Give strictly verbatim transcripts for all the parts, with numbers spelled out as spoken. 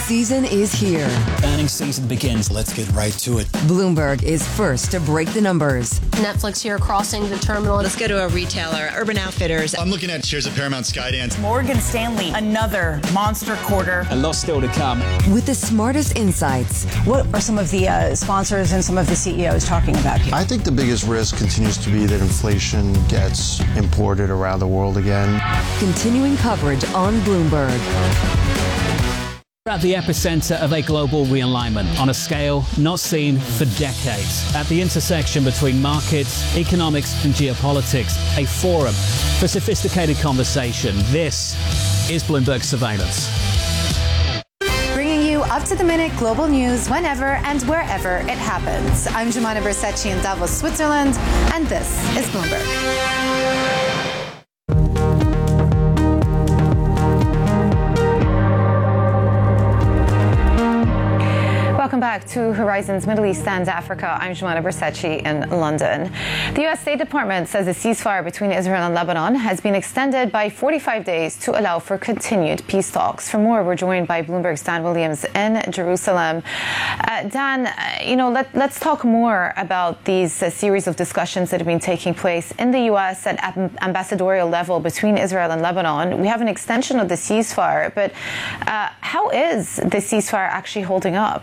season is here. Earnings season begins. Let's get right to it. Bloomberg is first to break the numbers. Netflix here crossing the terminal. Let's go to a retailer, Urban Outfitters. I'm looking at shares of Paramount Skydance. Morgan Stanley, another monster quarter. A lot still to come. With the smartest insights. What are some of the uh, sponsors and some of the C E Os talking about here? I think the biggest risk continues to be that inflation gets imported around the world again. Continuing coverage on Bloomberg. We're at the epicenter of a global realignment on a scale not seen for decades. At the intersection between markets, economics and geopolitics, a forum for sophisticated conversation. This is Bloomberg Surveillance. Bringing you up-to-the-minute global news whenever and wherever it happens. I'm Jumana Bersecci in Davos, Switzerland, and this is Bloomberg. Welcome back to Horizons Middle East and Africa. I'm Jumana Bersecci in London. The U S State Department says the ceasefire between Israel and Lebanon has been extended by forty-five days to allow for continued peace talks. For more, we're joined by Bloomberg's Dan Williams in Jerusalem. Uh, Dan, uh, you know, let, let's talk more about these uh, series of discussions that have been taking place in the U S at amb- ambassadorial level between Israel and Lebanon. We have an extension of the ceasefire, but uh, how is the ceasefire actually holding up?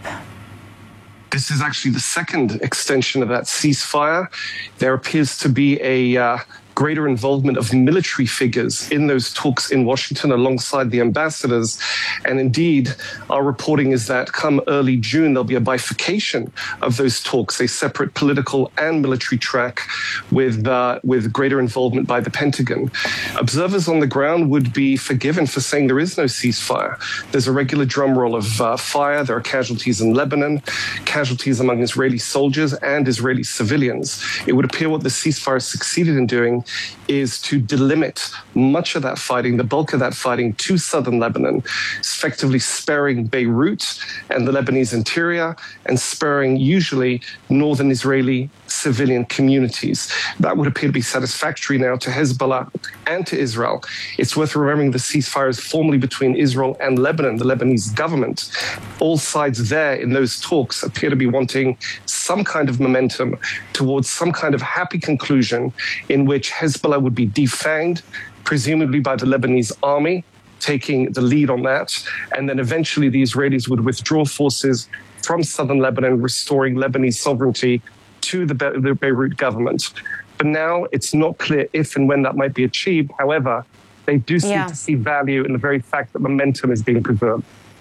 This is actually the second extension of that ceasefire. There appears to be a uh, greater involvement of military figures in those talks in Washington alongside the ambassadors. And indeed, our reporting is that come early June, there'll be a bifurcation of those talks, a separate political and military track with, uh, with greater involvement by the Pentagon. Observers on the ground would be forgiven for saying there is no ceasefire. There's a regular drum roll of uh, fire. There are casualties in Lebanon, casualties among Israeli soldiers and Israeli civilians. It would appear what the ceasefire succeeded in doing is to delimit much of that fighting, the bulk of that fighting, to southern Lebanon, effectively sparing Beirut and the Lebanese interior and sparing usually northern Israeli civilian communities. That would appear to be satisfactory now to Hezbollah and to Israel. It's worth remembering the ceasefire is formally between Israel and Lebanon, the Lebanese government. All sides there in those talks appear to be wanting some kind of momentum towards some kind of happy conclusion in which Hezbollah would be defanged, presumably by the Lebanese army, taking the lead on that. And then eventually the Israelis would withdraw forces from southern Lebanon, restoring Lebanese sovereignty to the, Be- the Beirut government. But now it's not clear if and when that might be achieved. However, they do seem yeah. to see value in the very fact that momentum is being preserved.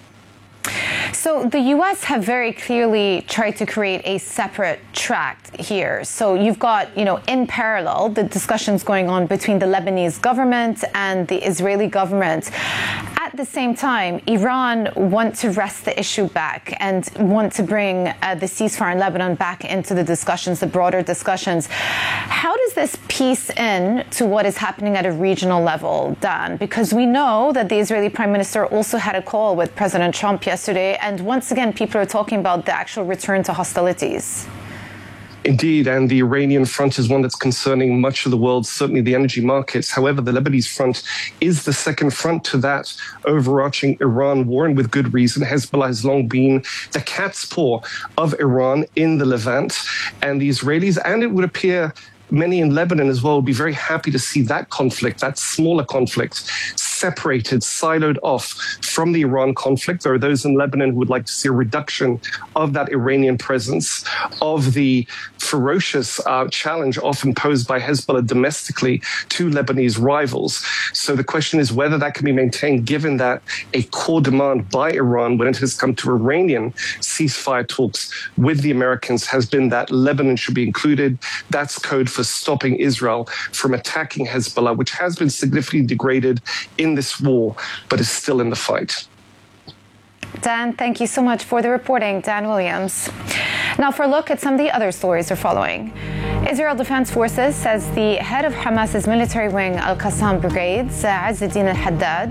So the U S have very clearly tried to create a separate track here. So you've got, you know, in parallel, the discussions going on between the Lebanese government and the Israeli government. At the same time, Iran want to wrest the issue back and want to bring uh, the ceasefire in Lebanon back into the discussions, the broader discussions. How does this piece in to what is happening at a regional level, Dan? Because we know that the Israeli Prime Minister also had a call with President Trump yesterday, and once again, people are talking about the actual return to hostilities. Indeed, and the Iranian front is one that's concerning much of the world, certainly the energy markets. However, the Lebanese front is the second front to that overarching Iran war, and with good reason. Hezbollah has long been the cat's paw of Iran in the Levant, and the Israelis, and it would appear many in Lebanon as well, would be very happy to see that conflict, that smaller conflict, separated, siloed off from the Iran conflict. There are those in Lebanon who would like to see a reduction of that Iranian presence, of the ferocious uh, challenge often posed by Hezbollah domestically to Lebanese rivals. So the question is whether that can be maintained, given that a core demand by Iran when it has come to Iranian ceasefire talks with the Americans has been that Lebanon should be included. That's code for stopping Israel from attacking Hezbollah, which has been significantly degraded in this war, but is still in the fight. Dan, thank you so much for the reporting. Dan Williams. Now for a look at some of the other stories we're following. Israel Defense Forces says the head of Hamas's military wing, Al-Qassam Brigades, Azz ad-Din al-Haddad,